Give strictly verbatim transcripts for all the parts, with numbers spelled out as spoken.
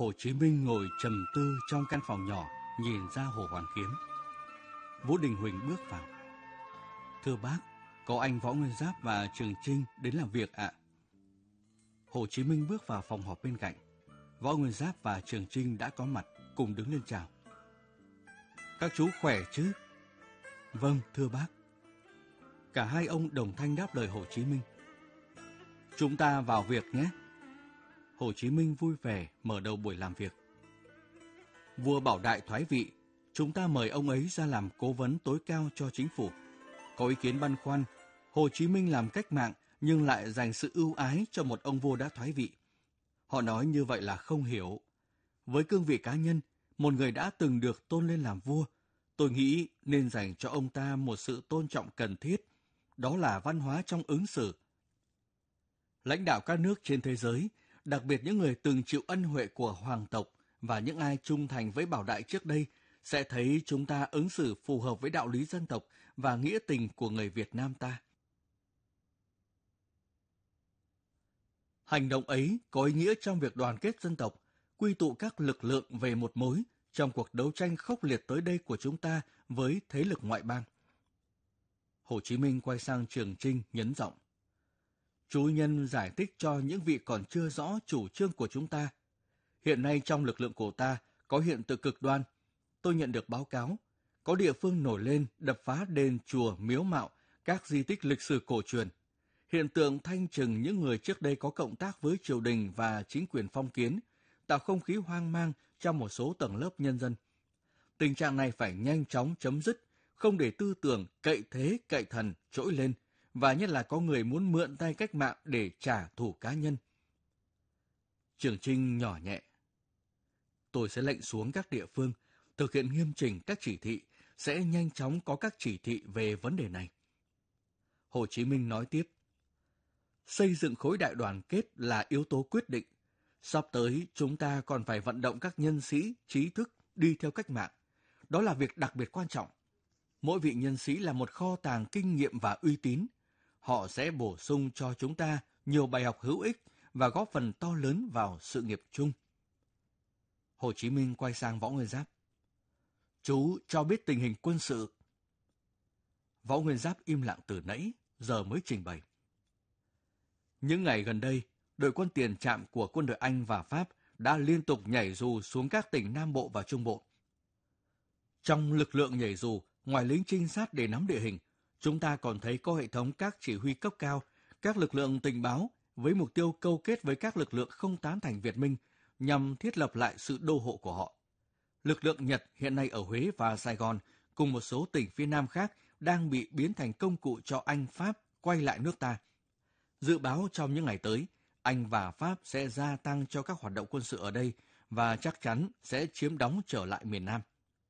Hồ Chí Minh ngồi trầm tư trong căn phòng nhỏ, nhìn ra hồ Hoàn Kiếm. Vũ Đình Huỳnh bước vào. Thưa bác, có anh Võ Nguyên Giáp và Trường Chinh đến làm việc ạ. Hồ Chí Minh bước vào phòng họp bên cạnh. Võ Nguyên Giáp và Trường Chinh đã có mặt, cùng đứng lên chào. Các chú khỏe chứ? Vâng, thưa bác. Cả hai ông đồng thanh đáp lời Hồ Chí Minh. Chúng ta vào việc nhé. Hồ Chí Minh vui vẻ mở đầu buổi làm việc. Vua Bảo Đại thoái vị, chúng ta mời ông ấy ra làm cố vấn tối cao cho chính phủ. Có ý kiến băn khoăn, Hồ Chí Minh làm cách mạng nhưng lại dành sự ưu ái cho một ông vua đã thoái vị. Họ nói như vậy là không hiểu. Với cương vị cá nhân, một người đã từng được tôn lên làm vua, tôi nghĩ nên dành cho ông ta một sự tôn trọng cần thiết, đó là văn hóa trong ứng xử. Lãnh đạo các nước trên thế giới, đặc biệt những người từng chịu ân huệ của hoàng tộc và những ai trung thành với Bảo Đại trước đây, sẽ thấy chúng ta ứng xử phù hợp với đạo lý dân tộc và nghĩa tình của người Việt Nam ta. Hành động ấy có ý nghĩa trong việc đoàn kết dân tộc, quy tụ các lực lượng về một mối trong cuộc đấu tranh khốc liệt tới đây của chúng ta với thế lực ngoại bang. Hồ Chí Minh quay sang Trường Chinh nhấn giọng. Chú Nhân giải thích cho những vị còn chưa rõ chủ trương của chúng ta. Hiện nay trong lực lượng của ta có hiện tượng cực đoan. Tôi nhận được báo cáo, có địa phương nổi lên đập phá đền chùa miếu mạo, các di tích lịch sử cổ truyền. Hiện tượng thanh trừng những người trước đây có cộng tác với triều đình và chính quyền phong kiến, tạo không khí hoang mang trong một số tầng lớp nhân dân. Tình trạng này phải nhanh chóng chấm dứt, không để tư tưởng cậy thế cậy thần trỗi lên, và nhất là có người muốn mượn tay cách mạng để trả thù cá nhân. Trường Chinh nhỏ nhẹ. Tôi sẽ lệnh xuống các địa phương, thực hiện nghiêm chỉnh các chỉ thị, sẽ nhanh chóng có các chỉ thị về vấn đề này. Hồ Chí Minh nói tiếp. Xây dựng khối đại đoàn kết là yếu tố quyết định. Sắp tới, chúng ta còn phải vận động các nhân sĩ, trí thức đi theo cách mạng. Đó là việc đặc biệt quan trọng. Mỗi vị nhân sĩ là một kho tàng kinh nghiệm và uy tín. Họ sẽ bổ sung cho chúng ta nhiều bài học hữu ích và góp phần to lớn vào sự nghiệp chung. Hồ Chí Minh quay sang Võ Nguyên Giáp. Chú cho biết tình hình quân sự. Võ Nguyên Giáp im lặng từ nãy, giờ mới trình bày. Những ngày gần đây, đội quân tiền trạm của quân đội Anh và Pháp đã liên tục nhảy dù xuống các tỉnh Nam Bộ và Trung Bộ. Trong lực lượng nhảy dù, ngoài lính trinh sát để nắm địa hình, chúng ta còn thấy có hệ thống các chỉ huy cấp cao, các lực lượng tình báo với mục tiêu câu kết với các lực lượng không tán thành Việt Minh nhằm thiết lập lại sự đô hộ của họ. Lực lượng Nhật hiện nay ở Huế và Sài Gòn cùng một số tỉnh phía Nam khác đang bị biến thành công cụ cho Anh Pháp quay lại nước ta. Dự báo trong những ngày tới, Anh và Pháp sẽ gia tăng cho các hoạt động quân sự ở đây và chắc chắn sẽ chiếm đóng trở lại miền Nam.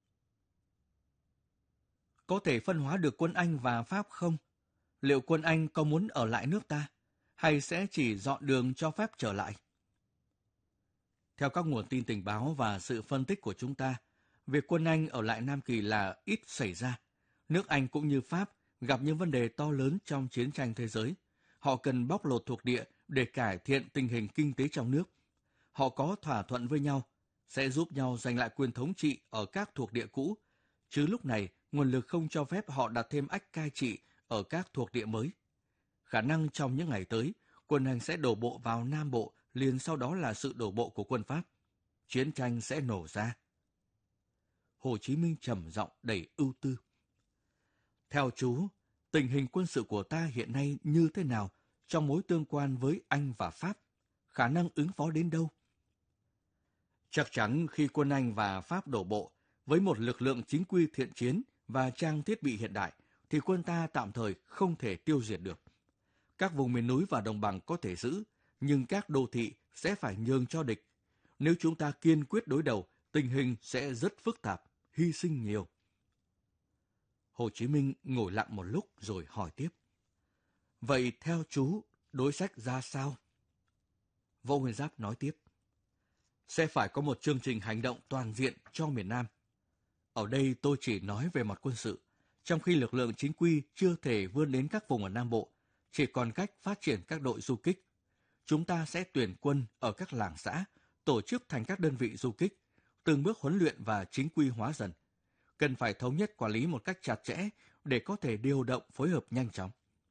Có thể phân hóa được quân Anh và Pháp không? Liệu quân Anh có muốn ở lại nước ta, hay sẽ chỉ dọn đường cho Pháp trở lại? Theo các nguồn tin tình báo và sự phân tích của chúng ta, việc quân Anh ở lại Nam Kỳ là ít xảy ra. Nước Anh cũng như Pháp gặp những vấn đề to lớn trong chiến tranh thế giới. Họ cần bóc lột thuộc địa để cải thiện tình hình kinh tế trong nước. Họ có thỏa thuận với nhau, sẽ giúp nhau giành lại quyền thống trị ở các thuộc địa cũ, chứ lúc này nguồn lực không cho phép họ đặt thêm ách cai trị ở các thuộc địa mới. Khả năng trong những ngày tới, quân Anh sẽ đổ bộ vào Nam Bộ, liền sau đó là sự đổ bộ của quân Pháp. Chiến tranh sẽ nổ ra. Hồ Chí Minh trầm giọng đầy ưu tư. Theo chú, tình hình quân sự của ta hiện nay như thế nào trong mối tương quan với Anh và Pháp? Khả năng ứng phó đến đâu? Chắc chắn khi quân Anh và Pháp đổ bộ, với một lực lượng chính quy thiện chiến và trang thiết bị hiện đại, thì quân ta tạm thời không thể tiêu diệt được. Các vùng miền núi và đồng bằng có thể giữ, nhưng các đô thị sẽ phải nhường cho địch. Nếu chúng ta kiên quyết đối đầu, tình hình sẽ rất phức tạp, hy sinh nhiều. Hồ Chí Minh ngồi lặng một lúc rồi hỏi tiếp. Vậy theo chú, đối sách ra sao? Võ Nguyên Giáp nói tiếp. Sẽ phải có một chương trình hành động toàn diện cho miền Nam. Ở đây tôi chỉ nói về mặt quân sự, trong khi lực lượng chính quy chưa thể vươn đến các vùng ở Nam Bộ, chỉ còn cách phát triển các đội du kích. Chúng ta sẽ tuyển quân ở các làng xã, tổ chức thành các đơn vị du kích, từng bước huấn luyện và chính quy hóa dần. Cần phải thống nhất quản lý một cách chặt chẽ để có thể điều động phối hợp nhanh chóng.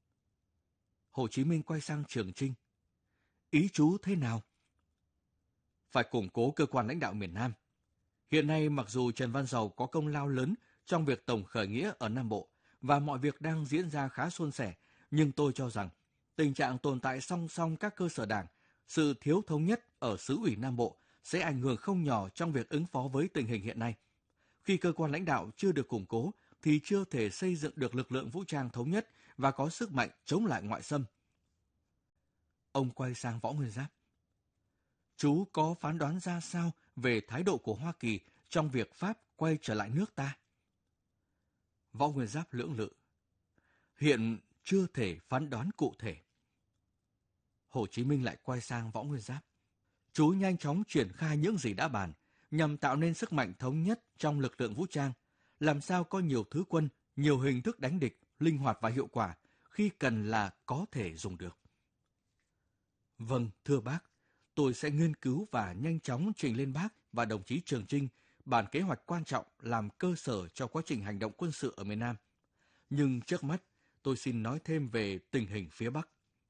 Hồ Chí Minh quay sang Trường Chinh. Ý chú thế nào? Phải củng cố cơ quan lãnh đạo miền Nam. Hiện nay mặc dù Trần Văn Dầu có công lao lớn trong việc tổng khởi nghĩa ở Nam Bộ và mọi việc đang diễn ra khá suôn sẻ, nhưng tôi cho rằng tình trạng tồn tại song song các cơ sở đảng, sự thiếu thống nhất ở xứ ủy Nam Bộ sẽ ảnh hưởng không nhỏ trong việc ứng phó với tình hình hiện nay. Khi cơ quan lãnh đạo chưa được củng cố thì chưa thể xây dựng được lực lượng vũ trang thống nhất và có sức mạnh chống lại ngoại xâm. Ông quay sang Võ Nguyên Giáp. Chú có phán đoán ra sao về thái độ của Hoa Kỳ trong việc Pháp quay trở lại nước ta? Võ Nguyên Giáp lưỡng lự. Hiện chưa thể phán đoán cụ thể. Hồ Chí Minh lại quay sang Võ Nguyên Giáp. Chú nhanh chóng triển khai những gì đã bàn, nhằm tạo nên sức mạnh thống nhất trong lực lượng vũ trang, làm sao có nhiều thứ quân, nhiều hình thức đánh địch, linh hoạt và hiệu quả, khi cần là có thể dùng được. Vâng, thưa bác, tôi sẽ nghiên cứu và nhanh chóng trình lên bác và đồng chí Trường Chinh bản kế hoạch quan trọng làm cơ sở cho quá trình hành động quân sự ở miền Nam. Nhưng trước mắt, tôi xin nói thêm về tình hình phía Bắc.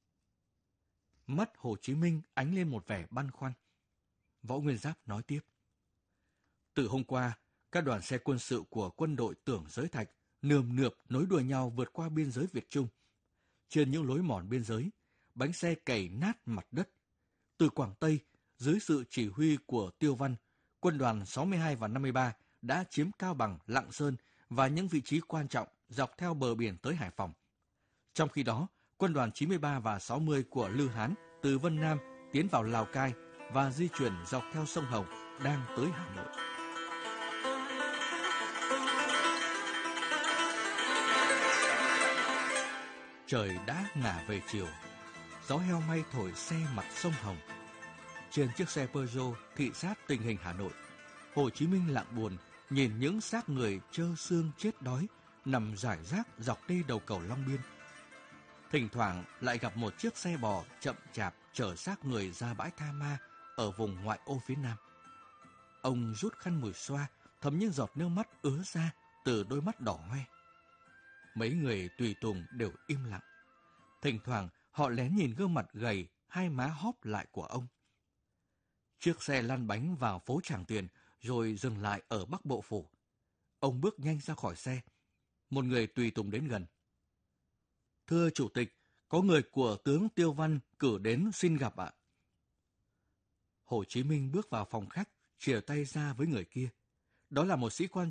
Mắt Hồ Chí Minh ánh lên một vẻ băn khoăn. Võ Nguyên Giáp nói tiếp. Từ hôm qua, các đoàn xe quân sự của quân đội Tưởng Giới Thạch nườm nượp nối đuôi nhau vượt qua biên giới Việt Trung. Trên những lối mòn biên giới, bánh xe cày nát mặt đất. Từ Quảng Tây, dưới sự chỉ huy của Tiêu Văn, quân đoàn sáu mươi hai và năm mươi ba đã chiếm Cao Bằng, Lạng Sơn và những vị trí quan trọng dọc theo bờ biển tới Hải Phòng. Trong khi đó, quân đoàn chín mươi ba và sáu mươi của Lư Hán từ Vân Nam tiến vào Lào Cai và di chuyển dọc theo sông Hồng đang tới Hà Nội. Trời đã ngả về chiều, gió heo may thổi xe mặt sông Hồng. Trên chiếc xe Peugeot thị sát tình hình Hà Nội, Hồ Chí Minh lặng buồn nhìn những xác người trơ xương chết đói nằm rải rác dọc đê đầu cầu Long Biên. Thỉnh thoảng lại gặp một chiếc xe bò chậm chạp chở xác người ra bãi tha ma ở vùng ngoại ô phía Nam. Ông rút khăn mùi xoa, thấm những giọt nước mắt ứa ra từ đôi mắt đỏ hoe. Mấy người tùy tùng đều im lặng. Thỉnh thoảng họ lén nhìn gương mặt gầy, hai má hóp lại của ông. Chiếc xe lăn bánh vào phố Tràng Tiền rồi dừng lại ở Bắc Bộ Phủ. Ông bước nhanh ra khỏi xe. Một người tùy tùng đến gần. Thưa Chủ tịch, có người của tướng Tiêu Văn cử đến xin gặp ạ. Hồ Chí Minh bước vào phòng khách, chìa tay ra với người kia. Đó là một sĩ quan